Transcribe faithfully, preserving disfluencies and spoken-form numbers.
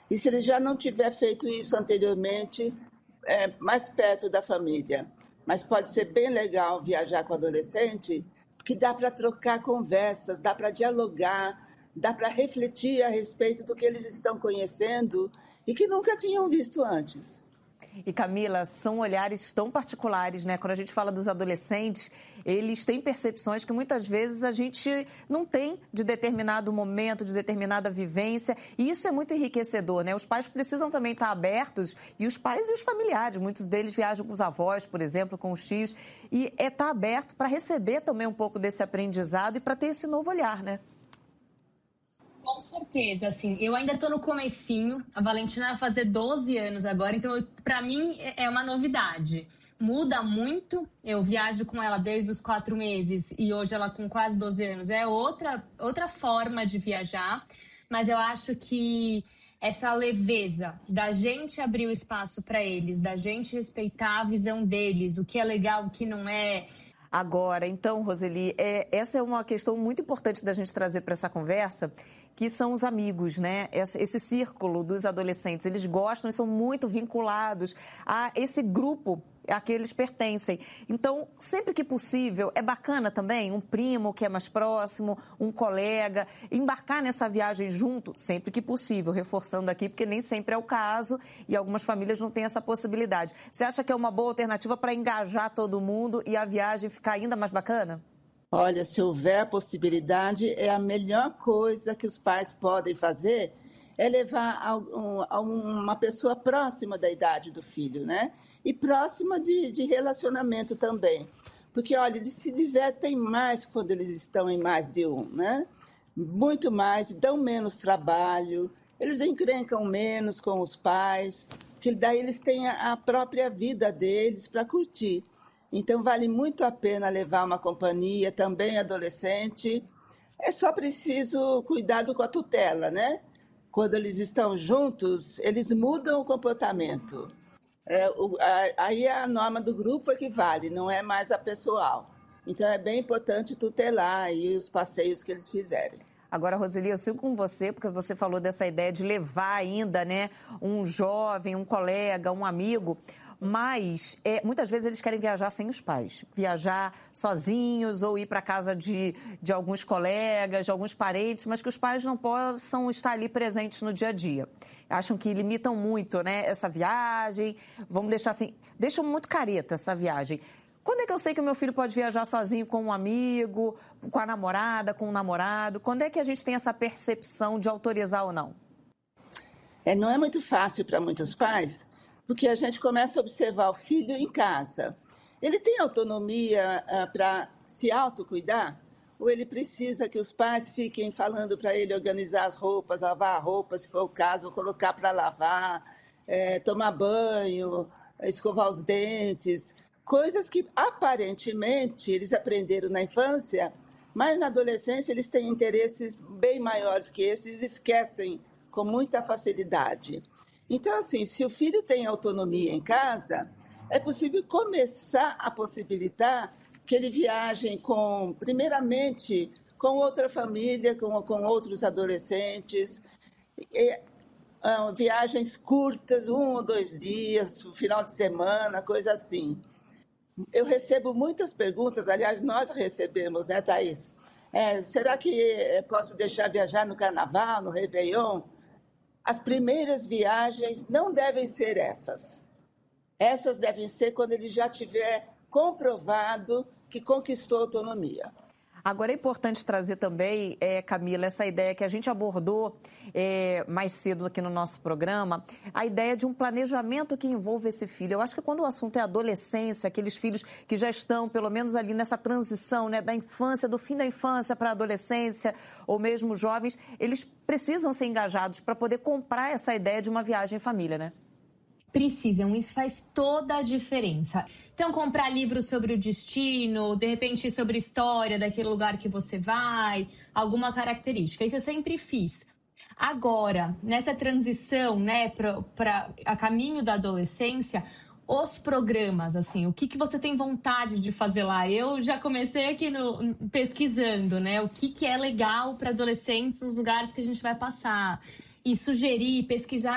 E se ele já não tiver feito isso anteriormente, é, mais perto da família. Mas pode ser bem legal viajar com adolescente, porque dá para trocar conversas, dá para dialogar, dá para refletir a respeito do que eles estão conhecendo e que nunca tinham visto antes. E, Camila, são olhares tão particulares, né? Quando a gente fala dos adolescentes, eles têm percepções que muitas vezes a gente não tem de determinado momento, de determinada vivência. E isso é muito enriquecedor, né? Os pais precisam também estar abertos, e os pais e os familiares. Muitos deles viajam com os avós, por exemplo, com os tios. E é estar aberto para receber também um pouco desse aprendizado e para ter esse novo olhar, né? Com certeza, assim, eu ainda tô no comecinho, a Valentina vai fazer doze anos agora, então para mim é uma novidade. Muda muito, eu viajo com ela desde os quatro meses e hoje ela com quase doze anos, é outra, outra forma de viajar, mas eu acho que essa leveza da gente abrir o espaço para eles, da gente respeitar a visão deles, o que é legal, o que não é. Agora, então, Roseli, é, essa é uma questão muito importante da gente trazer para essa conversa, que são os amigos, né? Esse, esse círculo dos adolescentes, eles gostam e são muito vinculados a esse grupo a que eles pertencem. Então, sempre que possível, é bacana também um primo que é mais próximo, um colega, embarcar nessa viagem junto, sempre que possível, reforçando aqui, porque nem sempre é o caso e algumas famílias não têm essa possibilidade. Você acha que é uma boa alternativa para engajar todo mundo e a viagem ficar ainda mais bacana? Olha, se houver a possibilidade, é a melhor coisa que os pais podem fazer é levar a, um, a uma pessoa próxima da idade do filho, né? E próxima de, de relacionamento também. Porque, olha, eles se divertem mais quando eles estão em mais de um, né? Muito mais, dão menos trabalho, eles encrencam menos com os pais, porque daí eles têm a, a própria vida deles para curtir. Então, vale muito a pena levar uma companhia, também adolescente. É só preciso cuidado com a tutela, né? Quando eles estão juntos, eles mudam o comportamento. É, o, a, aí a norma do grupo é que vale, não é mais a pessoal. Então, é bem importante tutelar aí os passeios que eles fizerem. Agora, Roseli, eu sigo com você, porque você falou dessa ideia de levar ainda, né, um jovem, um colega, um amigo. Mas é, muitas vezes eles querem viajar sem os pais, viajar sozinhos ou ir para a casa de, de alguns colegas, de alguns parentes, mas que os pais não possam estar ali presentes no dia a dia. Acham que limitam muito, né, essa viagem, vamos deixar assim, deixam muito careta essa viagem. Quando é que eu sei que o meu filho pode viajar sozinho com um amigo, com a namorada, com um namorado? Quando é que a gente tem essa percepção de autorizar ou não? É, não é muito fácil para muitos pais, porque a gente começa a observar o filho em casa. Ele tem autonomia uh, para se autocuidar? Ou ele precisa que os pais fiquem falando para ele organizar as roupas, lavar a roupa, se for o caso, colocar para lavar, é, tomar banho, escovar os dentes, coisas que aparentemente eles aprenderam na infância, mas na adolescência eles têm interesses bem maiores que esses e esquecem com muita facilidade. Então, assim, se o filho tem autonomia em casa, é possível começar a possibilitar que ele viaje com, primeiramente, com outra família, com, com outros adolescentes, e, uh, viagens curtas, um ou dois dias, final de semana, coisa assim. Eu recebo muitas perguntas, aliás, nós recebemos, né, Thaís? É, será que posso deixar viajar no Carnaval, no Réveillon? As primeiras viagens não devem ser essas. Essas devem ser quando ele já tiver comprovado que conquistou autonomia. Agora é importante trazer também, é, Camila, essa ideia que a gente abordou é, mais cedo aqui no nosso programa, a ideia de um planejamento que envolva esse filho. Eu acho que quando o assunto é adolescência, aqueles filhos que já estão, pelo menos ali nessa transição, né, da infância, do fim da infância para a adolescência, ou mesmo jovens, eles precisam ser engajados para poder comprar essa ideia de uma viagem em família, né? Precisam, isso faz toda a diferença. Então, comprar livros sobre o destino, de repente sobre a história daquele lugar que você vai, alguma característica. Isso eu sempre fiz. Agora, nessa transição, né, para a caminho da adolescência, os programas, assim, o que, que você tem vontade de fazer lá? Eu já comecei aqui no, pesquisando, né, o que, que é legal para adolescentes nos lugares que a gente vai passar. E sugerir, pesquisar